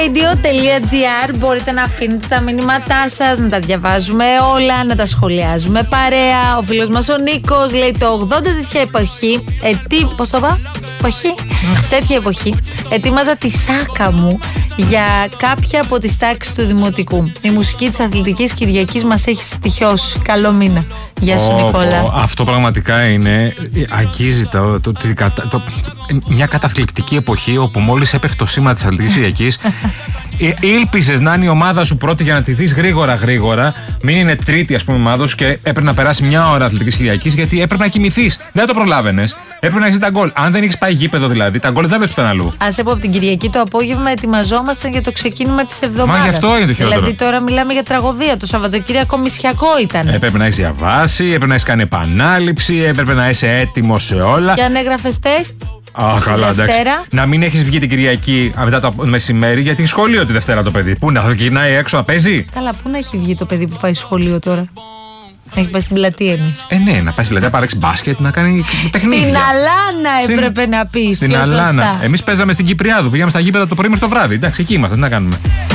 Radio.gr, μπορείτε να αφήνετε τα μηνύματά σας, να τα διαβάζουμε όλα, να τα σχολιάζουμε παρέα. Ο φίλος μας ο Νίκος λέει το 80 τέτοια εποχή. Πώς το είπα? Εποχή? Τέτοια εποχή. Ετοίμαζα τη σάκα μου για κάποια από τις τάξεις του Δημοτικού. Η μουσική της Αθλητικής Κυριακής μας έχει στοιχειώσει. Καλό μήνα. Γεια σου, Νικόλα. Αυτό πραγματικά είναι. Αγγίζει μια καταθλιπτική εποχή όπου μόλις έπεφτε το σήμα της Αθλητικής Κυριακής. Ήλπιζες να είναι η ομάδα σου πρώτη για να τη δεις γρήγορα. Μην είναι τρίτη, ας πούμε, η ομάδα σου και έπρεπε να περάσει μια ώρα Αθλητικής Κυριακής γιατί έπρεπε να κοιμηθείς. Δεν το προλάβαινες. Έπρεπε να έχεις τα γκολ. Αν δεν έχεις πάει γήπεδο δηλαδή, τα γκολ δεν βλέπεις πουθενά αλλού. Ας πω από την Κυριακή το απόγευμα ετοιμαζόμασταν για το ξεκίνημα της εβδομάδας. Μα γι' αυτό είναι το χειρότερο. Δηλαδή τώρα μιλάμε για τραγωδία. Το Σαββατοκύριακο μισιακό ήταν. Έπρεπε να έχεις διαβάσει, έπρεπε να έχεις κάνει επανάληψη, έπρεπε να είσαι έτοιμος σε όλα. Και αν έγραφες τεστ. Καλά, εντάξει. Να μην έχεις βγει την Κυριακή μετά το μεσημέρι, γιατί σχολείο τη Δευτέρα το παιδί. Πού να θα γυρνάει έξω να παίζει. Καλά, πού να έχει βγει το παιδί που πάει σχολείο τώρα? Να έχει πάει στην πλατεία εννοείς? Ναι, να πάει στην πλατεία, να πάρει μπάσκετ, να κάνει παιχνίδια. Στην Αλάνα έπρεπε να πεις. Στην Αλάνα. Εμείς παίζαμε στην Κυπριάδου. Πήγαμε στα γήπεδα το πρωί μέχρι το βράδυ. Εντάξει, εκεί είμαστε, τι να κάνουμε.